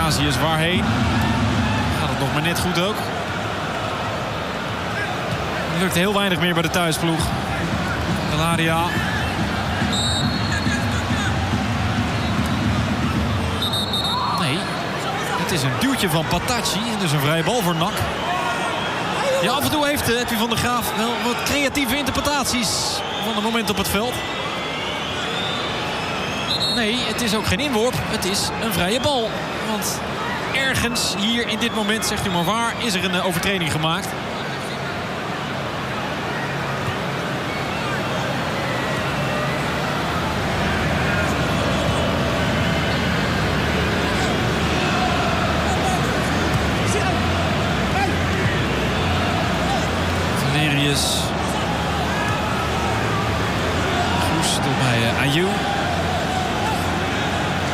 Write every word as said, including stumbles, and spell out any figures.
Casius waarheen? Gaat het nog maar net goed ook. Er lukt heel weinig meer bij de thuisploeg. Candelaria. Nee, het is een duwtje van Patachi. En dus een vrije bal voor N A C. Ja, af en toe heeft Edwin van der Graaf wel wat creatieve interpretaties van het moment op het veld. Nee, het is ook geen inworp. Het is een vrije bal. Want ergens hier in dit moment, zegt u maar waar, is er een overtreding gemaakt.